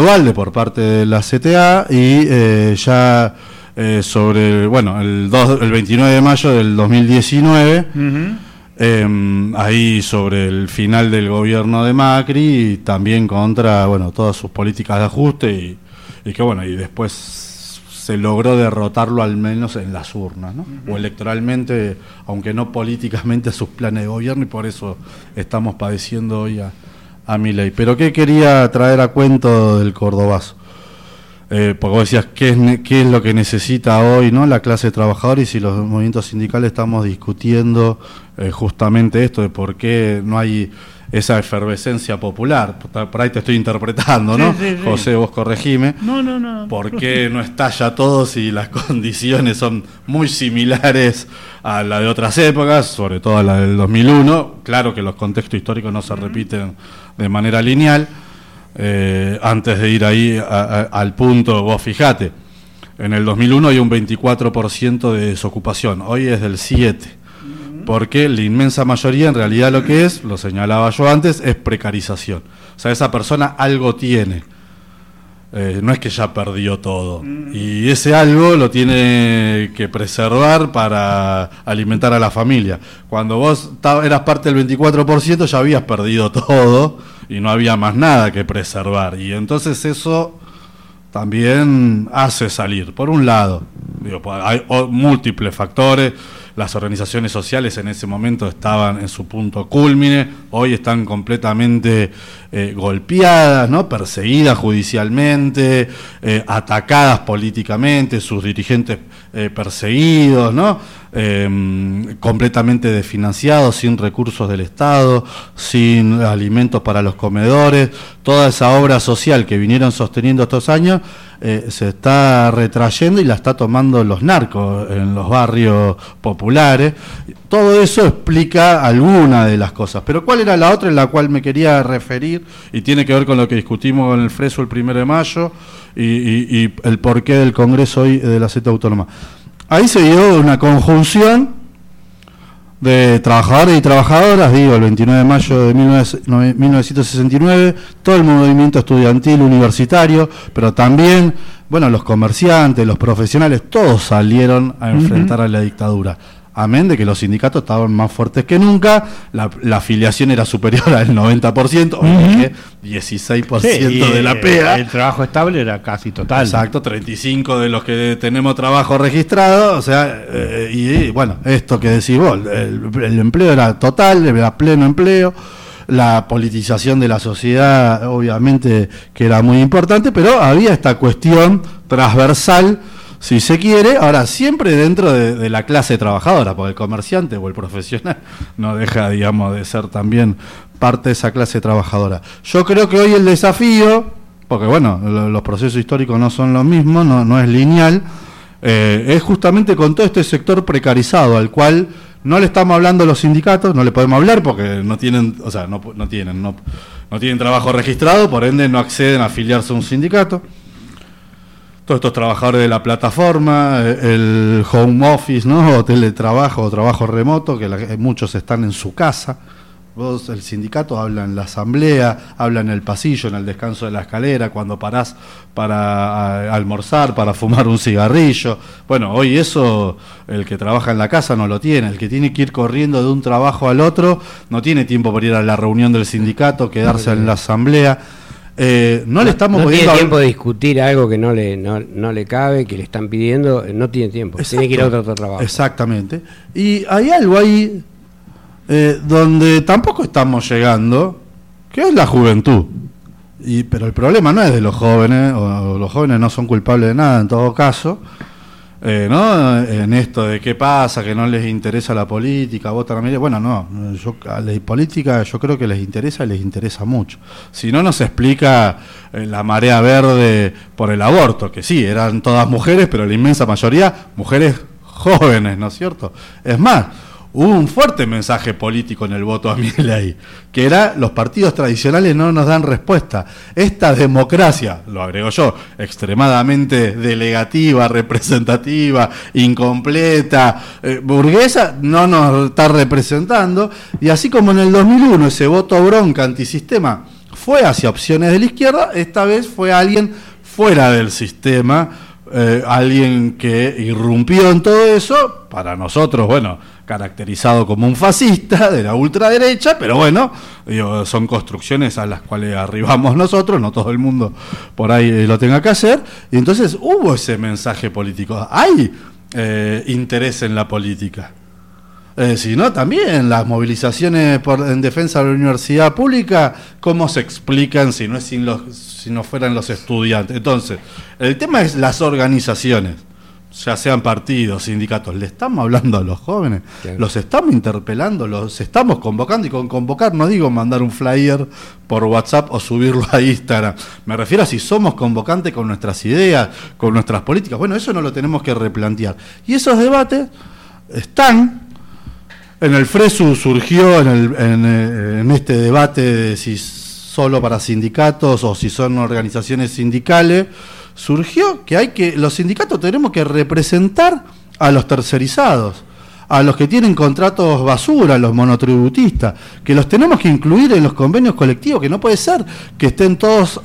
Duhalde por parte de la CTA y ya sobre, bueno, el 29 de mayo del 2019, ahí sobre el final del gobierno de Macri y también contra, bueno, todas sus políticas de ajuste y que, bueno, y después se logró derrotarlo al menos en las urnas, ¿no? O electoralmente, aunque no políticamente, a sus planes de gobierno, y por eso estamos padeciendo hoy a Milei. Pero ¿qué quería traer a cuento del cordobazo? Porque vos decías, ¿qué es lo que necesita hoy, ¿no?, la clase trabajadora? Y si los movimientos sindicales estamos discutiendo justamente esto, de por qué no hay esa efervescencia popular. Por ahí te estoy interpretando, ¿no? Sí, sí. José, vos corregime. No. ¿Por qué no estalla todo si las condiciones son muy similares a la de otras épocas, sobre todo a la del 2001? Claro que los contextos históricos no se repiten de manera lineal. Antes de ir ahí al punto, vos fijate, en el 2001 hay un 24% de desocupación, hoy es del 7%. Porque la inmensa mayoría, en realidad, lo que es, lo señalaba yo antes, es precarización. O sea, esa persona algo tiene. No es que ya perdió todo. Y ese algo lo tiene que preservar para alimentar a la familia. Cuando vos eras parte del 24%, ya habías perdido todo y no había más nada que preservar. Y entonces eso también hace salir. Por un lado, hay múltiples factores. Las organizaciones sociales en ese momento estaban en su punto cúlmine, hoy están completamente golpeadas, ¿no?, perseguidas judicialmente, atacadas políticamente, sus dirigentes perseguidos, ¿no?, completamente desfinanciados, sin recursos del Estado, sin alimentos para los comedores. Toda esa obra social que vinieron sosteniendo estos años se está retrayendo y la está tomando los narcos en los barrios populares. Todo eso explica alguna de las cosas. Pero ¿cuál era la otra en la cual me quería referir? Y tiene que ver con lo que discutimos en el Freso el 1 de mayo y el porqué del Congreso hoy de la CTA Autónoma. Ahí se dio una conjunción de trabajadores y trabajadoras, digo, el 29 de mayo de 1969, todo el movimiento estudiantil universitario, pero también, bueno, los comerciantes, los profesionales, todos salieron a enfrentar a la dictadura. Amén de que los sindicatos estaban más fuertes que nunca, la afiliación era superior al 90%, 16% de la PEA. El trabajo estable era casi total. Exacto, 35 de los que tenemos trabajo registrado, o sea, y bueno, esto que decís vos, el empleo era total, era pleno empleo. La politización de la sociedad, obviamente, que era muy importante, pero había esta cuestión transversal, si se quiere, ahora siempre dentro de la clase trabajadora, porque el comerciante o el profesional no deja, digamos, de ser también parte de esa clase trabajadora. Yo creo que hoy el desafío, porque bueno, los procesos históricos no son los mismos, no es lineal, es justamente con todo este sector precarizado, al cual no le estamos hablando a los sindicatos, no le podemos hablar porque no tienen, o sea, no tienen trabajo registrado, por ende no acceden a afiliarse a un sindicato. Todos estos trabajadores de la plataforma, el home office, ¿no?, o teletrabajo o trabajo remoto, que muchos están en su casa. Vos, el sindicato habla en la asamblea, habla en el pasillo, en el descanso de la escalera, cuando parás para almorzar, para fumar un cigarrillo. Bueno, hoy eso el que trabaja en la casa no lo tiene. El que tiene que ir corriendo de un trabajo al otro no tiene tiempo para ir a la reunión del sindicato, quedarse en la asamblea. No le estamos no tiene tiempo de discutir algo que no le cabe, que le están pidiendo, no tiene tiempo. Exacto. Tiene que ir a otro trabajo. Exactamente. Y hay algo ahí donde tampoco estamos llegando, que es la juventud. Pero el problema no es de los jóvenes, o los jóvenes no son culpables de nada en todo caso, ¿no? En esto de qué pasa, que no les interesa la política, votan a Milei. Bueno, no, a la política yo creo que les interesa y les interesa mucho. Si no, nos explica la marea verde por el aborto, que sí, eran todas mujeres, pero la inmensa mayoría mujeres jóvenes, ¿no es cierto? Es más, hubo un fuerte mensaje político en el voto a Milei, que era: los partidos tradicionales no nos dan respuesta. Esta democracia, lo agrego yo, extremadamente delegativa, representativa, incompleta, burguesa, no nos está representando. Y así como en el 2001 ese voto bronca antisistema fue hacia opciones de la izquierda, esta vez fue alguien fuera del sistema, alguien que irrumpió en todo eso, para nosotros, bueno, caracterizado como un fascista de la ultraderecha, pero bueno, digo, son construcciones a las cuales arribamos nosotros, no todo el mundo por ahí lo tenga que hacer, y entonces hubo ese mensaje político. Hay interés en la política. Si no, también las movilizaciones en defensa de la universidad pública, ¿cómo se explican si no fueran los estudiantes? Entonces, el tema es las organizaciones, ya sean partidos, sindicatos. ¿Le estamos hablando a los jóvenes? Claro. ¿Los estamos interpelando? ¿Los estamos convocando? Y con convocar no digo mandar un flyer por WhatsApp o subirlo a Instagram. Me refiero a si somos convocantes con nuestras ideas, con nuestras políticas. Bueno, eso no lo tenemos que replantear. Y esos debates están... En el FRESU surgió en este debate de si solo para sindicatos o si son organizaciones sindicales, surgió que los sindicatos tenemos que representar a los tercerizados, a los que tienen contratos basura, los monotributistas, que los tenemos que incluir en los convenios colectivos, que no puede ser que estén todos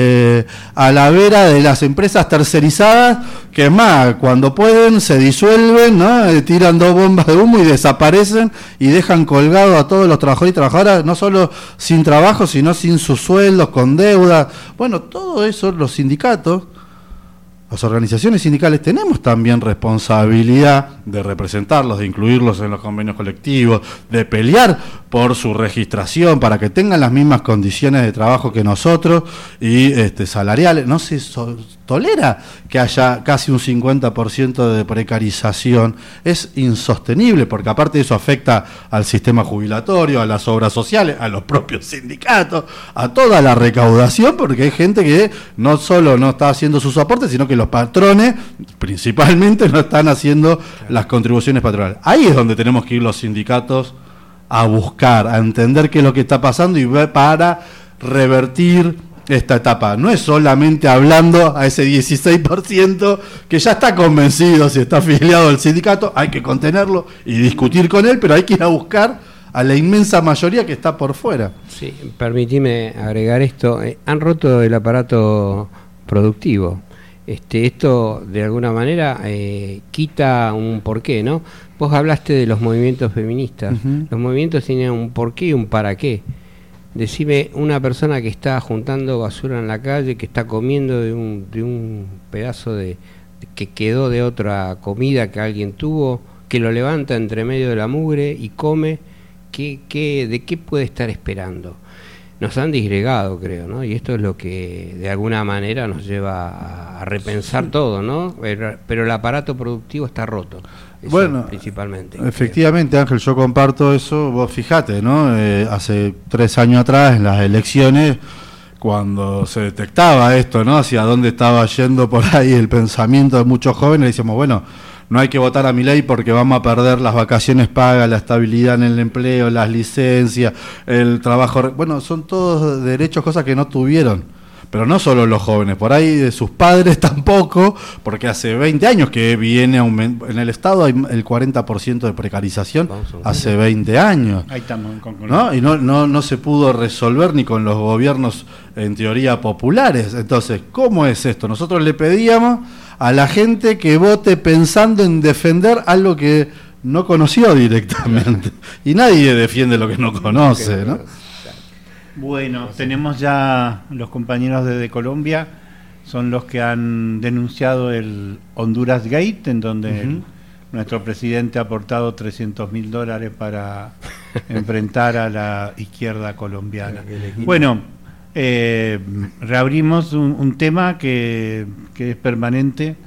a la vera de las empresas tercerizadas, que es más, cuando pueden se disuelven, ¿no? Tiran 2 bombas de humo y desaparecen y dejan colgados a todos los trabajadores y trabajadoras, no solo sin trabajo, sino sin sus sueldos, con deuda. Bueno, todo eso los sindicatos, las organizaciones sindicales tenemos también responsabilidad de representarlos, de incluirlos en los convenios colectivos, de pelear por su registración para que tengan las mismas condiciones de trabajo que nosotros y salariales. No se tolera que haya casi un 50% de precarización. Es insostenible porque aparte de eso afecta al sistema jubilatorio, a las obras sociales, a los propios sindicatos, a toda la recaudación, porque hay gente que no solo no está haciendo sus aportes, sino que los patrones principalmente no están haciendo las contribuciones patronales. Ahí es donde tenemos que ir los sindicatos a buscar, a entender qué es lo que está pasando y para revertir esta etapa. No es solamente hablando a ese 16% que ya está convencido si está afiliado al sindicato, hay que contenerlo y discutir con él, pero hay que ir a buscar a la inmensa mayoría que está por fuera. Sí, permitime agregar esto. Han roto el aparato productivo. Esto de alguna manera quita un porqué, ¿no? Vos hablaste de los movimientos feministas. Uh-huh. Los movimientos tienen un porqué y un para qué. Decime, una persona que está juntando basura en la calle, que está comiendo de un pedazo que quedó de otra comida que alguien tuvo, que lo levanta entre medio de la mugre y come, ¿de qué puede estar esperando? Nos han disgregado, creo, ¿no? Y esto es lo que de alguna manera nos lleva a repensar todo, ¿no? Pero el aparato productivo está roto. Bueno, principalmente. Efectivamente, Ángel, yo comparto eso. Vos fijate, ¿no? Hace 3 años atrás, en las elecciones, cuando se detectaba esto, ¿no? Hacia dónde estaba yendo por ahí el pensamiento de muchos jóvenes, decíamos, bueno, no hay que votar a Milei porque vamos a perder las vacaciones pagas, la estabilidad en el empleo, las licencias, el trabajo. Bueno, son todos derechos, cosas que no tuvieron. Pero no solo los jóvenes, por ahí de sus padres tampoco, porque hace 20 años que viene en el Estado hay el 40% de precarización, hace 20 años. Ahí estamos, ¿no? Y no se pudo resolver ni con los gobiernos en teoría populares. Entonces, ¿cómo es esto? Nosotros le pedíamos a la gente que vote pensando en defender algo que no conoció directamente. Y nadie defiende lo que no conoce, ¿no? Bueno, tenemos ya los compañeros de Colombia, son los que han denunciado el Honduras Gate, en donde nuestro presidente ha aportado $300.000 para enfrentar a la izquierda colombiana. Bueno, reabrimos un tema que es permanente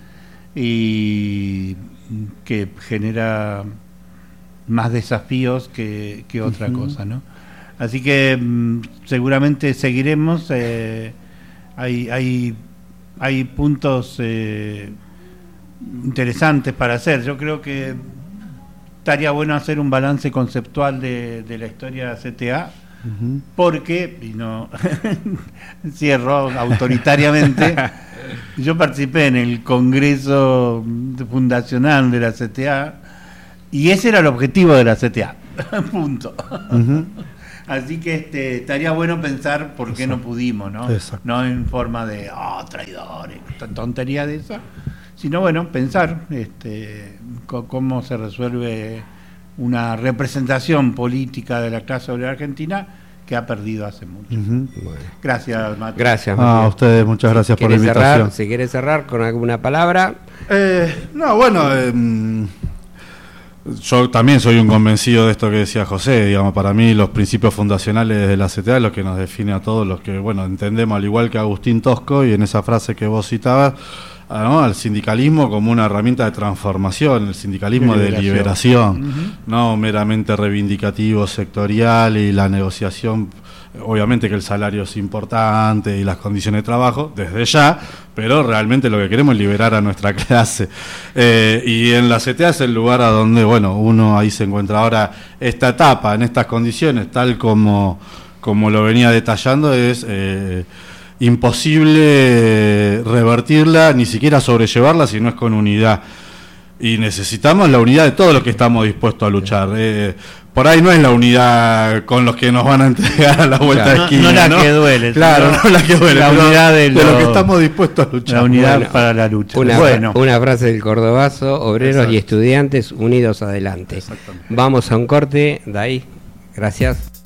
y que genera más desafíos que otra cosa, ¿no? Así que seguramente seguiremos. Hay puntos interesantes para hacer. Yo creo que estaría bueno hacer un balance conceptual de la historia de la CTA, porque, y no cierro autoritariamente, yo participé en el congreso fundacional de la CTA y ese era el objetivo de la CTA. Punto. Así que estaría bueno pensar por qué no pudimos, ¿no? Exacto. No en forma de, traidores, tontería de esa, sino bueno, pensar cómo se resuelve una representación política de la clase obrera argentina que ha perdido hace mucho. Bueno. Gracias, Mati. Gracias, A ustedes, muchas gracias por la invitación. Si quieres cerrar con alguna palabra. No, bueno, yo también soy un convencido de esto que decía José. Digamos, para mí los principios fundacionales de la CTA es lo que nos define a todos los que, bueno, entendemos, al igual que Agustín Tosco, y en esa frase que vos citabas, ¿no?, al sindicalismo como una herramienta de transformación, el sindicalismo de liberación, no meramente reivindicativo, sectorial, y la negociación. Obviamente que el salario es importante y las condiciones de trabajo, desde ya, pero realmente lo que queremos es liberar a nuestra clase. Y en la CTA es el lugar a donde, bueno, uno ahí se encuentra ahora. Esta etapa, en estas condiciones, tal como lo venía detallando, es imposible revertirla, ni siquiera sobrellevarla si no es con unidad. Y necesitamos la unidad de todos los que estamos dispuestos a luchar. Por ahí no es la unidad con los que nos van a entregar a la vuelta de esquina. No la que duele. Claro, no la que duele. La unidad de los que estamos dispuestos a luchar. La unidad para la lucha. Una frase del Cordobazo: obreros Exacto. y estudiantes unidos adelante. Vamos a un corte, de ahí. Gracias.